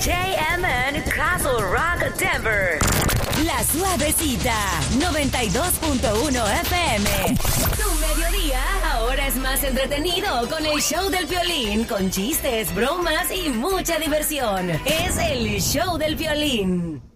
JMN Castle Rock Denver. La Suavecita, 92.1 FM. Tu mediodía ahora es más entretenido con el show del Piolín, con chistes, bromas y mucha diversión. Es el show del Piolín.